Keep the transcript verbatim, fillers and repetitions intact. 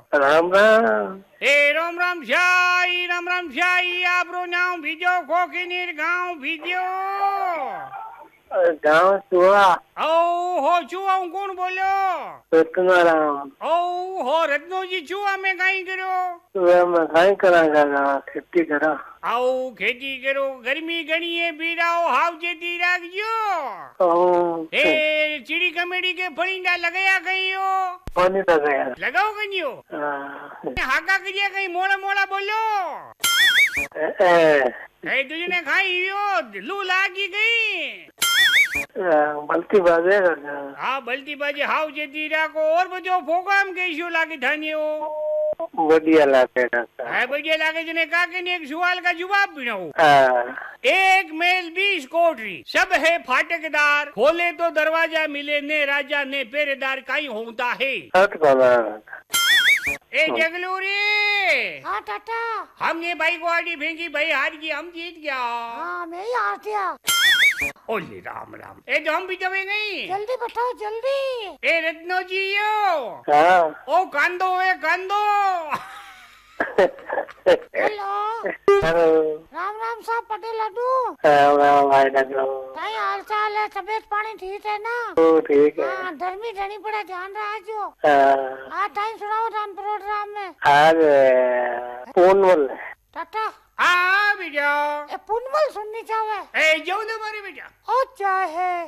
राम राम। ए राम राम शाही राम राम शाही आपरो नाम भीजो खोखीनीर गांव भीजो गाँव चुआ। ओ हो चुआ कौन बोलो? रत्नाराम। ओ हो रत्नो जी चुआ में काई करो? चुआ में काई करांगा, खेती करा। आओ खेती करो, गर्मी घणी है, बीराओ हाव जेती राखजो। ए चिड़ी कमेडी के फड़ींदा लगाया कहियो? पानी लगाया। लगाओ कहियो? हाका करिया कहीं मोड़ा मोड़ा बोलो। ए तुझे ने खाई हो, लू लागी गई। बल्टी बाजे। हाँ बल्टी बाजे हाव जेती राखो। और बजो फोगाम कैसो लागे थानियो? बढ़िया लागे। है बढ़िया लागे। जने काके ने एक सवाल का जवाब भी ना हो। एक मेल बीस कोठरी, सब है फाटकदार, खोले तो दरवाजा मिले ने राजा ने पहरेदार, काई होता है? ए जगलू रे। हाँ टाटा। हमने भाई को आड़ी फेंकी, भाई हार गई, हम जीत गया। हाँ मैं ही हार गया। ओले राम राम। ए जो हम भी जमे गई। जल्दी बताओ जल्दी। ए रत्नो जी यो। हाँ। ओ कांदो ए कांदो। हेलो। हेलो। राम राम साहब पटेल लड्डू। राम राम भाई लड्डू। काई हाल चाल है, तबीयत पानी ठीक है ना? ओ ठीक है। हाँ गर्मी घनी पड़े, ध्यान रखो। हाँ। आज टाइम सुनाओ राम प्रोग्राम में। आज पूनमल। टाटा। हाँ बेटा। ए पूनमल सुननी चाहे? ए जाओ ना मारे बेटा। ओ चाहे